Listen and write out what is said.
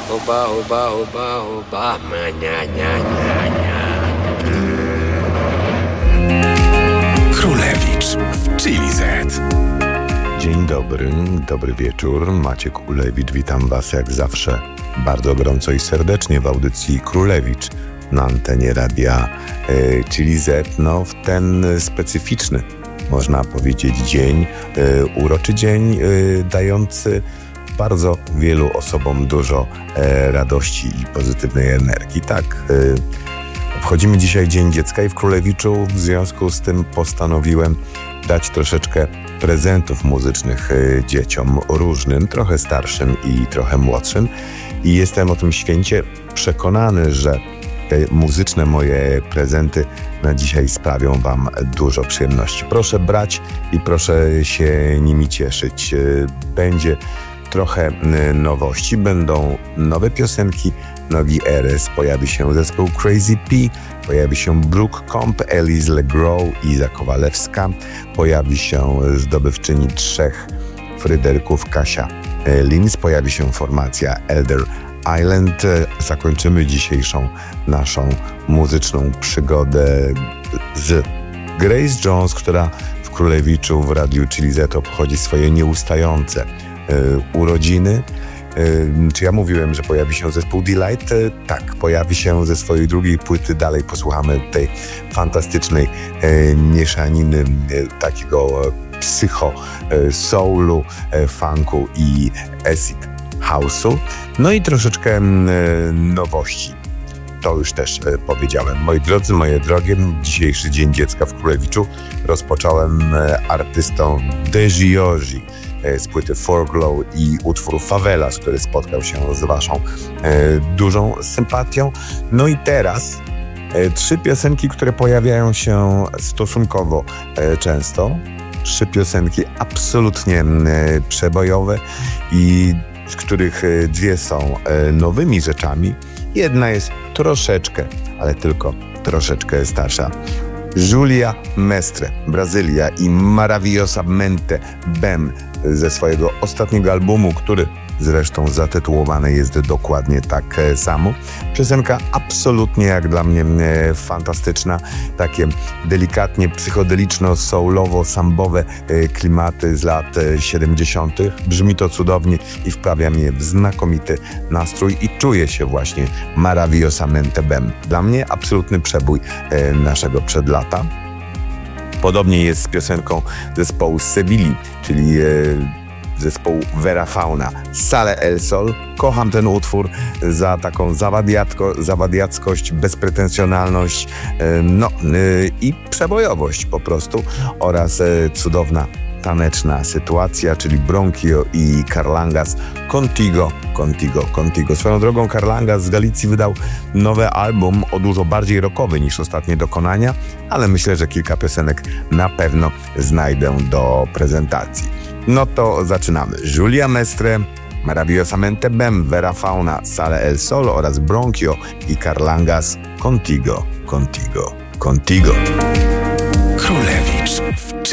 Oba, oba, oba, oba, nia, nia, nia, nia. Królewicz w Chili Z. Dzień dobry, dobry wieczór. Maciek Ulewicz, witam Was jak zawsze bardzo gorąco i serdecznie w audycji Królewicz na antenie radia Chili Z. No, w ten specyficzny, można powiedzieć, dzień, uroczy dzień, dający bardzo wielu osobom dużo radości i pozytywnej energii. Tak, wchodzimy dzisiaj Dzień Dziecka i w Królewiczu w związku z tym postanowiłem dać troszeczkę prezentów muzycznych dzieciom różnym, trochę starszym i trochę młodszym. I jestem o tym święcie przekonany, że te muzyczne moje prezenty na dzisiaj sprawią Wam dużo przyjemności. Proszę brać i proszę się nimi cieszyć. Będzie trochę nowości, będą nowe piosenki, nowi RS, pojawi się zespół Crazy P, pojawi się Brooke Comp, Elise LeGros i Iza Kowalewska, pojawi się zdobywczyni 3 Fryderyków Kasia Linz, pojawi się formacja Elder Island. Zakończymy dzisiejszą naszą muzyczną przygodę z Grace Jones, która w Królewiczu w Radiu Chili Z obchodzi swoje nieustające urodziny. Czy ja mówiłem, że pojawi się zespół Delight? Tak, pojawi się ze swojej drugiej płyty. Dalej posłuchamy tej fantastycznej mieszaniny takiego psycho soulu, funku i acid house'u. No i troszeczkę nowości. To już też powiedziałem. Moi drodzy, moje drogie, dzisiejszy Dzień Dziecka w Królewiczu rozpocząłem artystą Dejiozi z płyty Foreglow i utwór Favelas, który spotkał się z Waszą dużą sympatią. No i teraz 3 piosenki, które pojawiają się stosunkowo często. 3 piosenki absolutnie przebojowe i z których 2 są nowymi rzeczami. Jedna jest troszeczkę, ale tylko troszeczkę starsza. Julia Mestre, Brazylia i Maravillosamente Bem ze swojego ostatniego albumu, który zresztą zatytułowany jest dokładnie tak samo. Piosenka absolutnie jak dla mnie fantastyczna. Takie delikatnie psychodeliczno-soulowo-sambowe klimaty z lat 70. Brzmi to cudownie i wprawia mnie w znakomity nastrój i czuję się właśnie Maravillosamente Bem. Dla mnie absolutny przebój naszego przedlata. Podobnie jest z piosenką zespołu z Sewilli, czyli zespołu Vera Fauna, Sale El Sol. Kocham ten utwór za taką zawadiackość, bezpretensjonalność, i przebojowość po prostu oraz cudowna taneczna sytuacja, czyli Bronchio i Carlangas Contigo. Swoją drogą Carlangas z Galicji wydał nowy album o dużo bardziej rockowy niż ostatnie dokonania, ale myślę, że kilka piosenek na pewno znajdę do prezentacji. No to zaczynamy. Julia Mestre, Maravillosamente Bem, Vera Fauna, Sale El Sol oraz Bronchio i Carlangas Contigo. Królewicz w